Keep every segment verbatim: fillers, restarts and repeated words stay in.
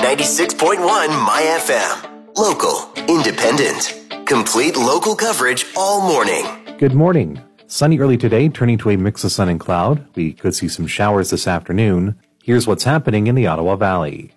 ninety-six point one My F M. Local, independent, complete local coverage all morning. Good morning. Sunny early today, turning to a mix of sun and cloud. We could see some showers this afternoon. Here's what's happening in the Ottawa Valley.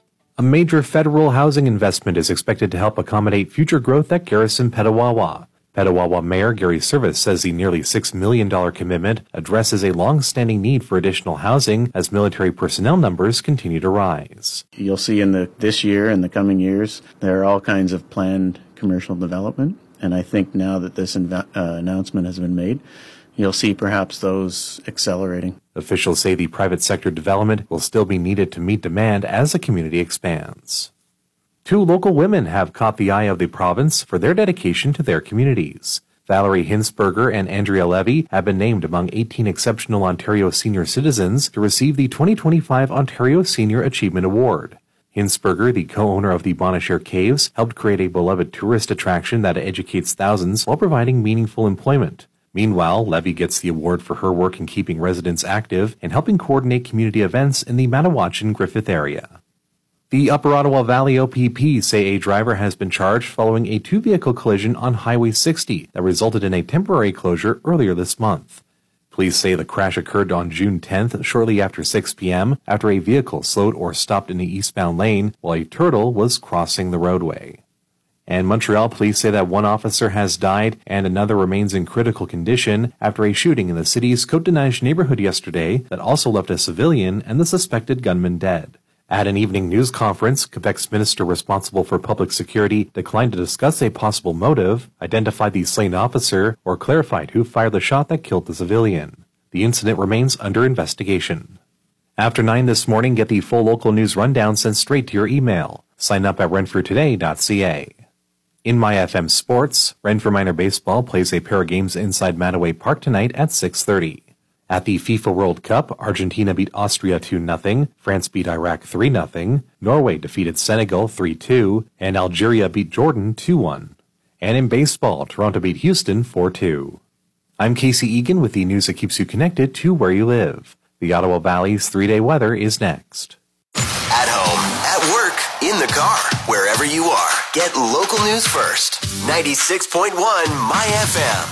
A major federal housing investment is expected to help accommodate future growth at Garrison Petawawa. Petawawa Mayor Gary Service says the nearly six million dollars commitment addresses a long-standing need for additional housing as military personnel numbers continue to rise. You'll see in the this year and the coming years, there are all kinds of planned commercial development. And I think now that this inv- uh, announcement has been made, you'll see perhaps those accelerating. Officials say the private sector development will still be needed to meet demand as the community expands. Two local women have caught the eye of the province for their dedication to their communities. Valerie Hinsberger and Andrea Levy have been named among eighteen exceptional Ontario senior citizens to receive the twenty twenty-five Ontario Senior Achievement Award. Hinsberger, the co-owner of the Bonnechere Caves, helped create a beloved tourist attraction that educates thousands while providing meaningful employment. Meanwhile, Levy gets the award for her work in keeping residents active and helping coordinate community events in the Manawatchon-Griffith area. The Upper Ottawa Valley O P P say a driver has been charged following a two-vehicle collision on Highway sixty that resulted in a temporary closure earlier this month. Police say the crash occurred on June tenth, shortly after six p.m., after a vehicle slowed or stopped in the eastbound lane while a turtle was crossing the roadway. And Montreal police say that one officer has died and another remains in critical condition after a shooting in the city's Côte-des-Neiges neighborhood yesterday that also left a civilian and the suspected gunman dead. At an evening news conference, Quebec's minister responsible for public security declined to discuss a possible motive, identify the slain officer, or clarified who fired the shot that killed the civilian. The incident remains under investigation. After nine this morning, get the full local news rundown sent straight to your email. Sign up at renfrew today dot c a. In My F M Sports, Renfrew Minor Baseball plays a pair of games inside Mattaway Park tonight at six thirty. At the FIFA World Cup, Argentina beat Austria two nothing, France beat Iraq three nothing, Norway defeated Senegal three two, and Algeria beat Jordan two one. And in baseball, Toronto beat Houston four two. I'm Casey Egan with the news that keeps you connected to where you live. The Ottawa Valley's three-day weather is next. At home, at work, in the car, wherever you are, get local news first. ninety-six point one My F M.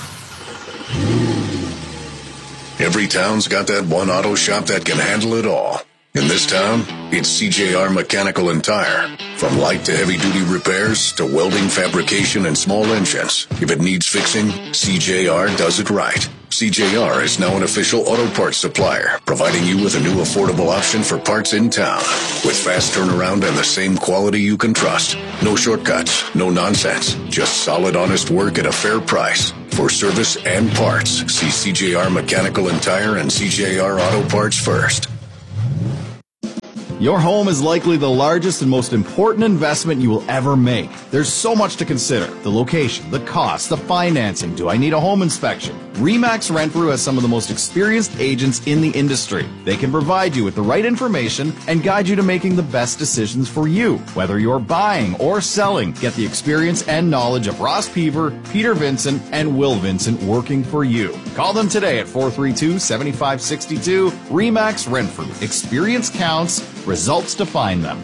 Every town's got that one auto shop that can handle it all. In this town, it's C J R Mechanical and Tire. From light to heavy-duty repairs to welding, fabrication, and small engines. If it needs fixing, C J R does it right. C J R is now an official auto parts supplier, providing you with a new affordable option for parts in town. With fast turnaround and the same quality you can trust. No shortcuts, no nonsense. Just solid, honest work at a fair price. For service and parts, see C J R Mechanical and Tire and C J R Auto Parts first. Your home is likely the largest and most important investment you will ever make. There's so much to consider. The location, the cost, the financing. Do I need a home inspection? RE/MAX Renfrew has some of the most experienced agents in the industry. They can provide you with the right information and guide you to making the best decisions for you. Whether you're buying or selling, get the experience and knowledge of Ross Peaver, Peter Vincent, and Will Vincent working for you. Call them today at four three two, seven five six two. RE/MAX Renfrew. Experience counts. Results define them.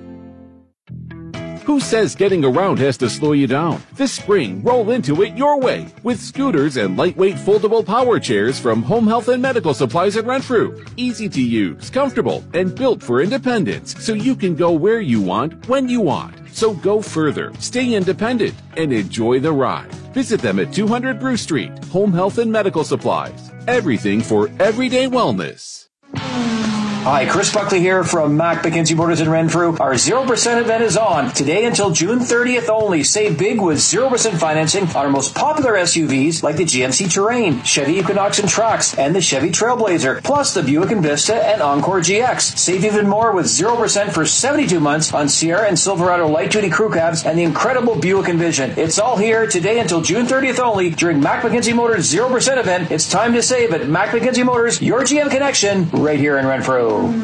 Who says getting around has to slow you down? This spring, roll into it your way with scooters and lightweight foldable power chairs from Home Health and Medical Supplies at Renfrew. Easy to use, comfortable, and built for independence, so you can go where you want, when you want. So go further, stay independent, and enjoy the ride. Visit them at two hundred Bruce Street, Home Health and Medical Supplies. Everything for everyday wellness. Hi, Chris Buckley here from Mac McKenzie Motors in Renfrew. Our zero percent event is on today until June thirtieth only. Save big with zero percent financing on our most popular S U Vs like the G M C Terrain, Chevy Equinox and Trax, and the Chevy Trailblazer, plus the Buick Envista and Encore G X. Save even more with zero percent for seventy-two months on Sierra and Silverado light-duty crew cabs and the incredible Buick Envision. It's all here today until June thirtieth only during Mac McKenzie Motors zero percent event. It's time to save at Mac McKenzie Motors, your G M connection, right here in Renfrew. My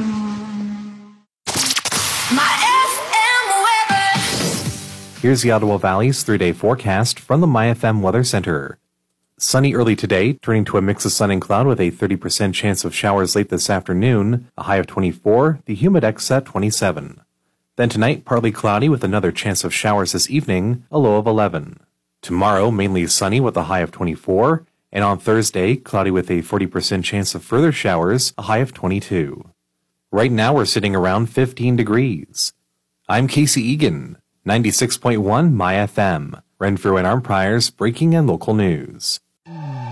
F M weather. Here's the Ottawa Valley's three-day forecast from the My F M Weather Center. Sunny early today, turning to a mix of sun and cloud with a thirty percent chance of showers late this afternoon, a high of twenty-four, the humidex at twenty-seven. Then tonight, partly cloudy with another chance of showers this evening, a low of eleven. Tomorrow, mainly sunny with a high of twenty-four. And on Thursday, cloudy with a forty percent chance of further showers, a high of twenty-two. Right now, we're sitting around fifteen degrees. I'm Casey Egan, ninety-six point one My F M, Renfrew and Arnprior's breaking and local news.